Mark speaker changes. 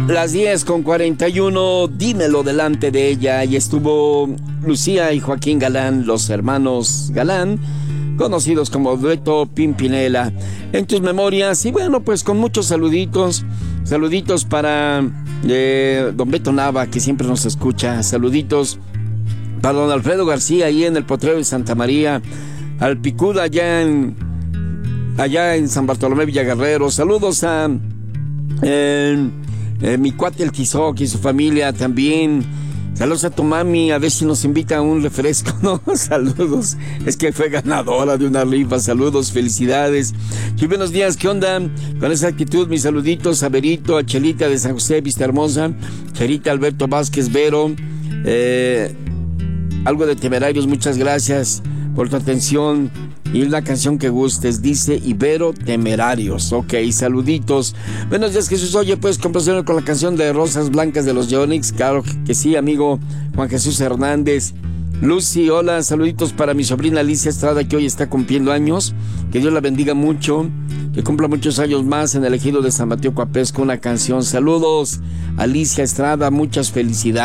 Speaker 1: Las 10:41, dímelo delante de ella. Y estuvo Lucía y Joaquín Galán, los hermanos Galán, conocidos como dueto Pimpinela, en tus memorias. Y bueno, pues con muchos saluditos para don Beto Nava, que siempre nos escucha. Saluditos para don Alfredo García, ahí en el Potrero de Santa María. Al Picuda, allá en San Bartolomé Villaguerrero. Saludos a mi cuate el Tizoc y su familia también. Saludos a tu mami, a ver si nos invita a un refresco, ¿no? Saludos, es que fue ganadora de una rifa. Saludos, felicidades. Y buenos días, ¿qué onda? Con esa actitud, mis saluditos a Berito, a Chelita de San José, Vista Hermosa, Cherita Alberto Vázquez Vero, algo de Temerarios, muchas gracias por tu atención. Y una canción que gustes, dice Ibero, Temerarios. Ok, saluditos. Buenos días, Jesús. Oye, ¿puedes complacerme con la canción de Rosas Blancas de los Yonix? Claro que sí, amigo Juan Jesús Hernández. Lucy, hola, saluditos para mi sobrina Alicia Estrada, que hoy está cumpliendo años. Que Dios la bendiga mucho, que cumpla muchos años más en el ejido de San Mateo Coapesco. Una canción. Saludos, Alicia Estrada, muchas felicidades.